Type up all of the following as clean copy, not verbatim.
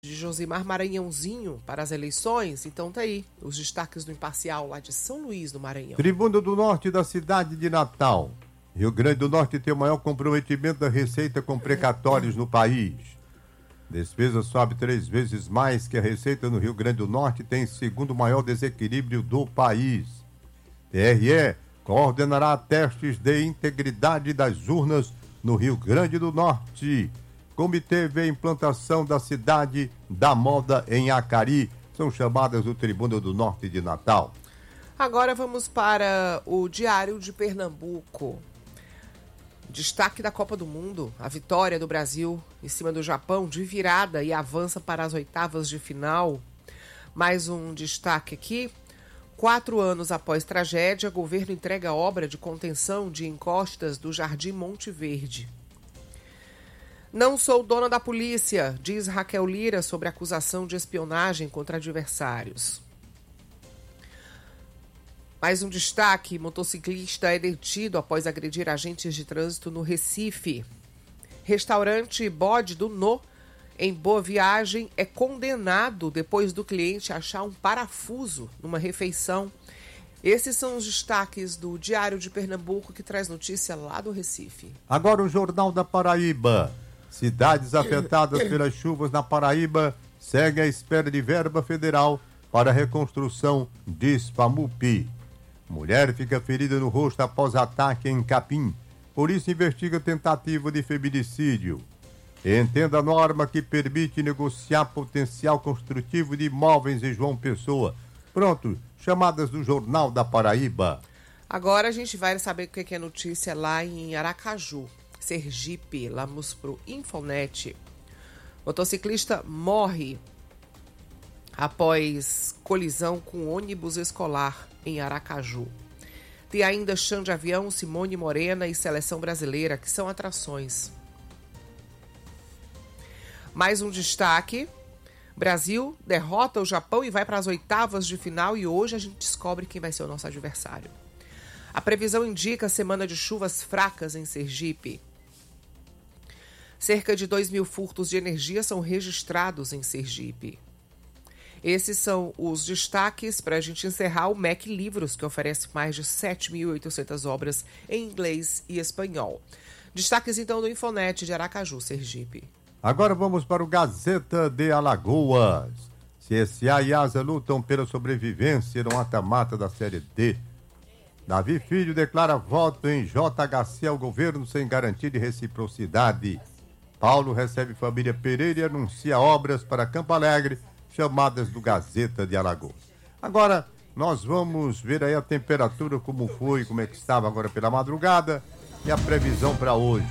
de Josimar Maranhãozinho para as eleições. Então tá aí os destaques do Imparcial lá de São Luís do Maranhão. Tribuna do Norte da cidade de Natal. Rio Grande do Norte tem o maior comprometimento da receita com precatórios no país. Despesa sobe 3 vezes mais que a receita no Rio Grande do Norte, tem segundo maior desequilíbrio do país. TRE coordenará testes de integridade das urnas no Rio Grande do Norte. Comitê vê a implantação da cidade da moda em Acari. São chamadas do Tribuna do Norte de Natal. Agora vamos para o Diário de Pernambuco. Destaque da Copa do Mundo, a vitória do Brasil em cima do Japão de virada e avança para as oitavas de final. Mais um destaque aqui. 4 anos após tragédia, governo entrega obra de contenção de encostas do Jardim Monte Verde. Não sou dona da polícia, diz Raquel Lira sobre acusação de espionagem contra adversários. Mais um destaque, motociclista é detido após agredir agentes de trânsito no Recife. Restaurante Bode do No, em Boa Viagem, é condenado depois do cliente achar um parafuso numa refeição. Esses são os destaques do Diário de Pernambuco, que traz notícia lá do Recife. Agora o Jornal da Paraíba. Cidades afetadas pelas chuvas na Paraíba seguem à espera de verba federal para a reconstrução, diz Pamupi. Mulher fica ferida no rosto após ataque em Capim. Polícia investiga tentativa de feminicídio. Entenda a norma que permite negociar potencial construtivo de imóveis em João Pessoa. Pronto, chamadas do Jornal da Paraíba. Agora a gente vai saber o que é notícia lá em Aracaju, Sergipe. Lá vamos pro Infonet. Motociclista morre após colisão com ônibus escolar em Aracaju. Tem ainda Chão de Avião, Simone Morena e Seleção Brasileira, que são atrações. Mais um destaque. Brasil derrota o Japão e vai para as oitavas de final e hoje a gente descobre quem vai ser o nosso adversário. A previsão indica semana de chuvas fracas em Sergipe. Cerca de 2.000 furtos de energia são registrados em Sergipe. Esses são os destaques para a gente encerrar o MEC Livros, que oferece mais de 7.800 obras em inglês e espanhol. Destaques então do Infonet de Aracaju, Sergipe. Agora vamos para o Gazeta de Alagoas. CSA e ASA lutam pela sobrevivência no mata-mata da Série D. Davi Filho declara voto em JHC ao governo sem garantia de reciprocidade. Paulo recebe família Pereira e anuncia obras para Campo Alegre, chamadas do Gazeta de Alagoas. Agora, nós vamos ver aí a temperatura, como foi, como é que estava agora pela madrugada e a previsão para hoje.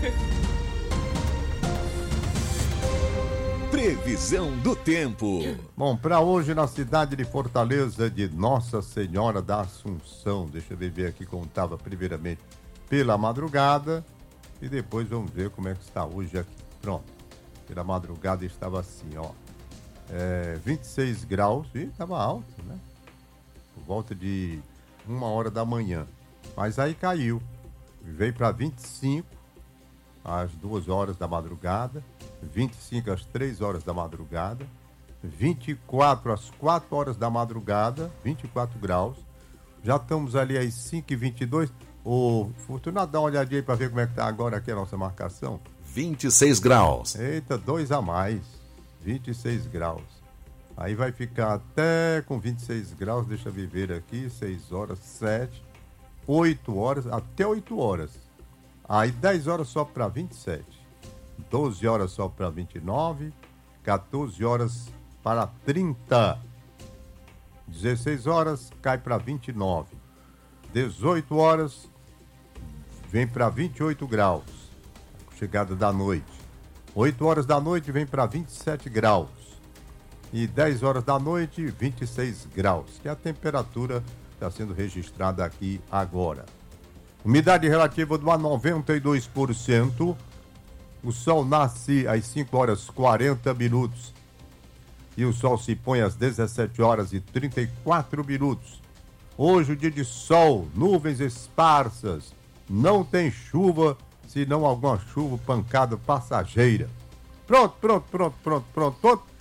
Previsão do tempo. Bom, para hoje na cidade de Fortaleza de Nossa Senhora da Assunção. Deixa eu ver aqui como estava primeiramente pela madrugada e depois vamos ver como é que está hoje aqui. Pronto, pela madrugada estava assim, ó. 26 graus, e estava alto, né? Por volta de 1h da manhã. Mas aí caiu. Veio para 25 às 2h da madrugada, 25 às 3h da madrugada, 24 às 4h da madrugada, 24 graus. Já estamos ali às 5h22. Ô, Fortunato, dá uma olhadinha aí para ver como é que tá agora aqui a nossa marcação. 26 graus. Eita, 2 a mais. 26 graus. Aí vai ficar até com 26 graus, deixa eu ver aqui, 6 horas, 7, 8 horas, até 8 horas. Aí 10 horas só para 27, 12 horas só para 29, 14 horas para 30, 16 horas cai para 29, 18 horas vem para 28 graus, chegada da noite. 8 horas da noite vem para 27 graus. E 10 horas da noite, 26 graus. Que é a temperatura está sendo registrada aqui agora. Umidade relativa do ar 92%. O sol nasce às 5 horas 40 minutos. E o sol se põe às 17 horas e 34 minutos. Hoje o dia de sol, nuvens esparsas. Não tem chuva, senão alguma chuva pancada passageira. Pronto.